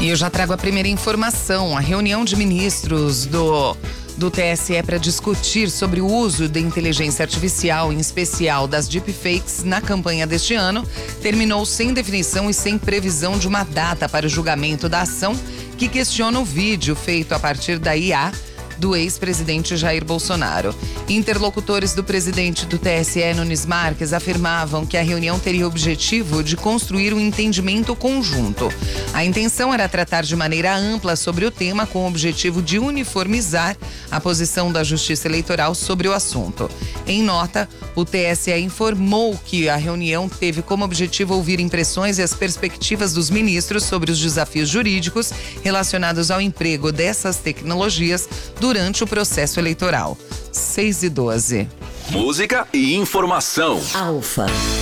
E eu já trago a primeira informação. A reunião de ministros do TSE para discutir sobre o uso da inteligência artificial, em especial das deepfakes, na campanha deste ano, terminou sem definição e sem previsão de uma data para o julgamento da ação que questiona o vídeo feito a partir da IA do ex-presidente Jair Bolsonaro. Interlocutores do presidente do TSE, Nunes Marques, afirmavam que a reunião teria o objetivo de construir um entendimento conjunto. A intenção era tratar de maneira ampla sobre o tema, com o objetivo de uniformizar a posição da Justiça Eleitoral sobre o assunto. Em nota, o TSE informou que a reunião teve como objetivo ouvir impressões e as perspectivas dos ministros sobre os desafios jurídicos relacionados ao emprego dessas tecnologias durante o processo eleitoral. 6:12. Música e informação. Alfa.